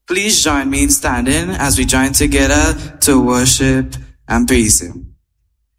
Please join me in standing as we join together to worship and praise Him.